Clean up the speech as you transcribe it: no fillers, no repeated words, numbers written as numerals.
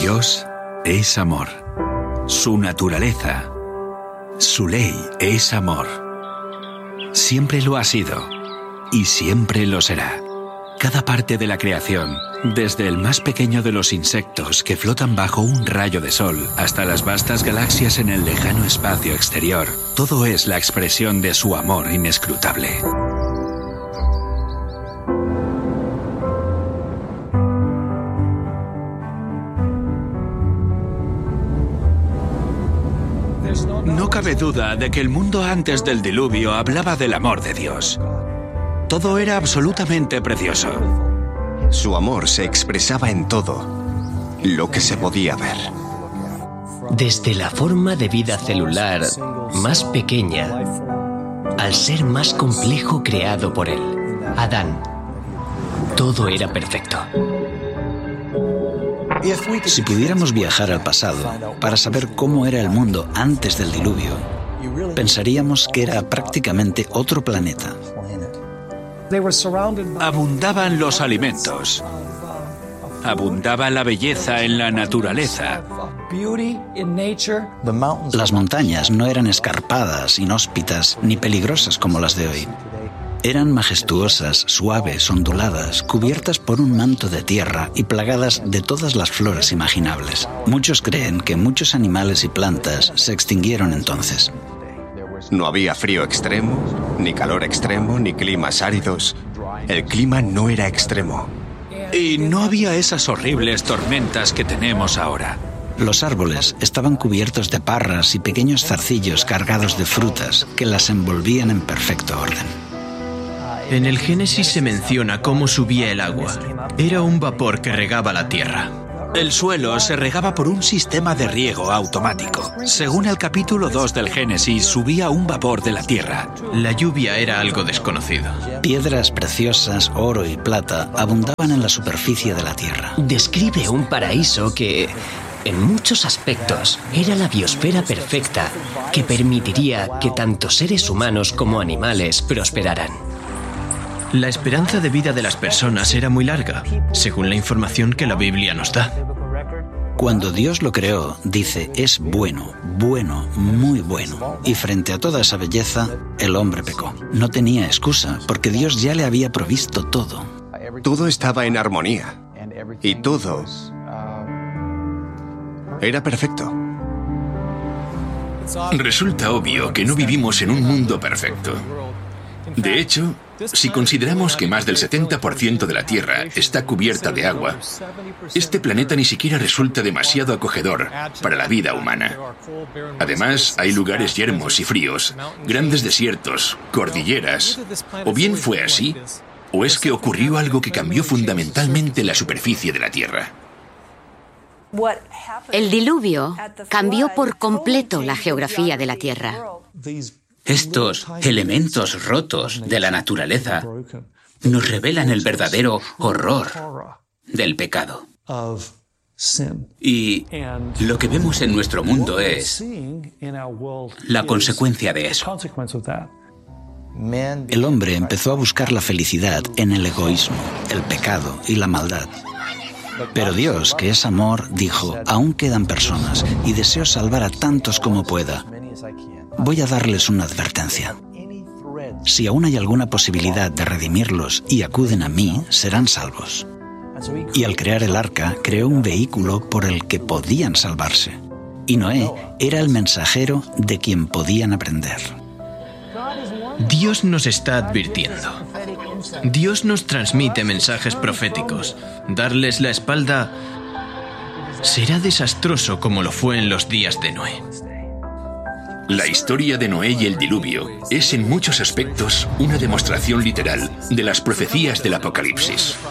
Dios es amor. Su naturaleza, su ley es amor. Siempre lo ha sido y siempre lo será. Cada parte de la creación, desde el más pequeño de los insectos que flotan bajo un rayo de sol hasta las vastas galaxias en el lejano espacio exterior, todo es la expresión de su amor inescrutable. No cabe duda de que el mundo antes del diluvio hablaba del amor de Dios. Todo era absolutamente precioso. Su amor se expresaba en todo lo que se podía ver. Desde la forma de vida celular más pequeña al ser más complejo creado por él, Adán, todo era perfecto. Si pudiéramos viajar al pasado para saber cómo era el mundo antes del diluvio, pensaríamos que era prácticamente otro planeta. Abundaban los alimentos. Abundaba la belleza en la naturaleza. Las montañas no eran escarpadas, inhóspitas ni peligrosas como las de hoy. Eran majestuosas, suaves, onduladas, cubiertas por un manto de tierra y plagadas de todas las flores imaginables. Muchos creen que muchos animales y plantas se extinguieron entonces. No había frío extremo, ni calor extremo, ni climas áridos. El clima no era extremo. Y no había esas horribles tormentas que tenemos ahora. Los árboles estaban cubiertos de parras y pequeños zarcillos cargados de frutas que las envolvían en perfecto orden. En el Génesis se menciona cómo subía el agua. Era un vapor que regaba la tierra. El suelo se regaba por un sistema de riego automático. Según el capítulo 2 del Génesis, subía un vapor de la tierra. La lluvia era algo desconocido. Piedras preciosas, oro y plata abundaban en la superficie de la tierra. Describe un paraíso que, en muchos aspectos, era la biosfera perfecta que permitiría que tanto seres humanos como animales prosperaran. La esperanza de vida de las personas era muy larga, según la información que la Biblia nos da. Cuando Dios lo creó, dice, es bueno, bueno, muy bueno. Y frente a toda esa belleza, el hombre pecó. No tenía excusa, porque Dios ya le había provisto todo. Todo estaba en armonía. Y todo era perfecto. Resulta obvio que no vivimos en un mundo perfecto. De hecho, si consideramos que más del 70% de la Tierra está cubierta de agua, este planeta ni siquiera resulta demasiado acogedor para la vida humana. Además, hay lugares yermos y fríos, grandes desiertos, cordilleras. O bien fue así, o es que ocurrió algo que cambió fundamentalmente la superficie de la Tierra. El diluvio cambió por completo la geografía de la Tierra. Estos elementos rotos de la naturaleza nos revelan el verdadero horror del pecado. Y lo que vemos en nuestro mundo es la consecuencia de eso. El hombre empezó a buscar la felicidad en el egoísmo, el pecado y la maldad. Pero Dios, que es amor, dijo, aún quedan personas y deseo salvar a tantos como pueda. Voy a darles una advertencia. Si aún hay alguna posibilidad de redimirlos y acuden a mí, serán salvos. Y al crear el arca, creó un vehículo por el que podían salvarse. Y Noé era el mensajero de quien podían aprender. Dios nos está advirtiendo. Dios nos transmite mensajes proféticos. Darles la espalda será desastroso como lo fue en los días de Noé. La historia de Noé y el diluvio es en muchos aspectos una demostración literal de las profecías del Apocalipsis.